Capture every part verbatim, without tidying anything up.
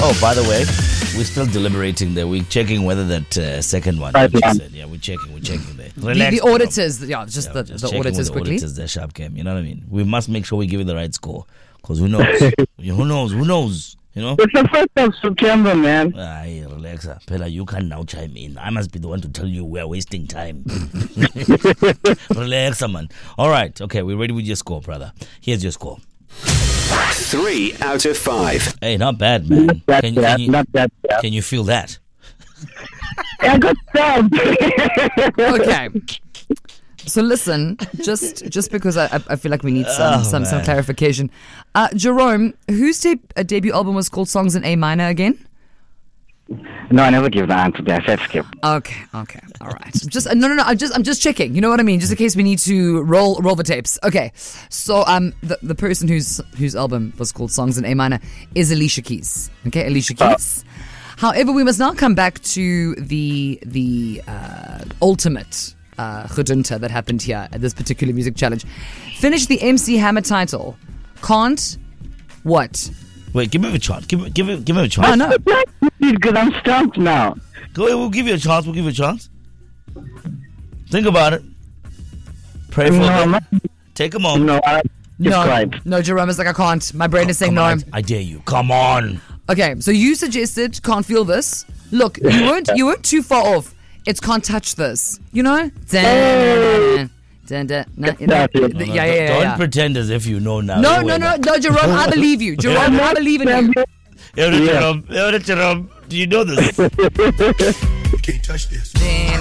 Oh, by the way, we're still deliberating there. We're checking whether that uh, second one. Right, you yeah. said, yeah, we're checking. We're checking there. The, Relax, the auditors, yeah, just yeah, the, just the checking auditors with the quickly. auditors, they're sharp game. You know what I mean? We must make sure we give you the right score. Because who knows? who knows? Who knows? You know? It's the first of September, man. Aye, relax. Pela, you can now chime in. I must be the one to tell you we're wasting time. Relax, man. All right. Okay, we're ready with your score, brother. Here's your score. Three out of five. Hey, not bad, man. Not that Can you, bad. can you, Not that bad. can you feel that? Yeah, good job. Okay. So listen, just just because I I feel like we need some Oh, some, some man. clarification. Uh, Jerome, whose de- uh, debut album was called Songs in A Minor again? No, I never give the answer there. I said skip. Okay, okay, all right. Just uh, no, no, no. I'm just I'm just checking. You know what I mean? Just in case we need to roll roll the tapes. Okay. So um, the the person whose whose album was called Songs in A Minor is Alicia Keys. Okay, Alicia Keys. However, we must now come back to the the uh, ultimate uh, gedunta that happened here at this particular music challenge. Finish the M C Hammer title. Can't what? Wait, give him a chance. Give, him- give, him- give him a chance. Oh no. Because I'm stumped now. Go ahead, we'll give you a chance. We'll give you a chance. Think about it. Pray for No, them. I'm not, Take a moment. no, I No, describe. no, Jerome is like, I can't. My brain is saying Come no. on, I, I dare you. Come on. Okay, so you suggested can't feel this. Look, you weren't you weren't too far off. It's can't touch this. You know? Dun, dun, dun, dun, you know? Exactly. Yeah, yeah, yeah. Don't yeah. pretend as if you know now. No, You no, were no, not. no, Jerome, I believe you. Jerome, I believe in you. Yo, Yeah. Jerome, yo, Jerome, do you know this? Can't touch this.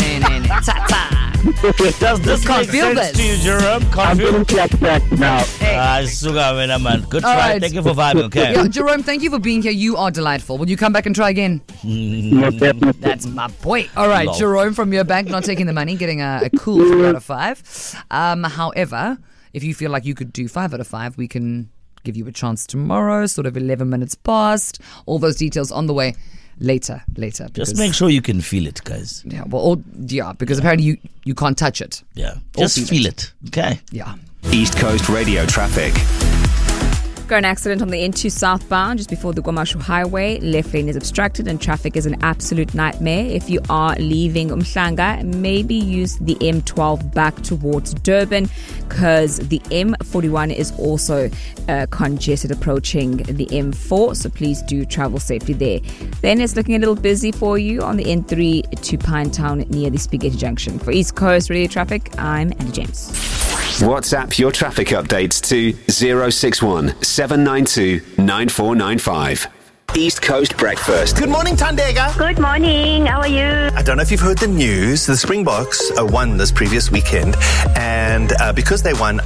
Does this Can't make feel sense this. to you, Jerome? Can't I'm feel? getting flashbacks now. Ah, sugar, man, man. Good All try. right. Thank you for vibing, okay? Yeah, Jerome, thank you for being here. You are delightful. Will you come back and try again? Most definitely. That's my point. All right, Lol. Jerome from your bank, not taking the money, getting a, a cool three out of five. Um, however, if you feel like you could do five out of five, we can give you a chance tomorrow, sort of eleven minutes past. All those details on the way later, later. Just because- make sure you can feel it, guys. Yeah, well, all, yeah, because apparently you, you can't touch it. Yeah. Or Just feel feel it. Okay. Yeah. East Coast Radio traffic. Got an accident on the N two southbound just before the Guamashu Highway. Left lane is obstructed and traffic is an absolute nightmare. If you are leaving Umhlanga, maybe use the M twelve back towards Durban because the M forty-one is also uh, congested approaching the M four. So please do travel safely there. Then it's looking a little busy for you on the N three to Pinetown near the Spaghetti Junction. For East Coast Radio Traffic, I'm Andy James. WhatsApp your traffic updates to zero six one seven nine two nine four nine five. East Coast Breakfast. Good morning, Tandega. Good morning. How are you? I don't know if you've heard the news. The Springboks uh, won this previous weekend, and uh, because they won,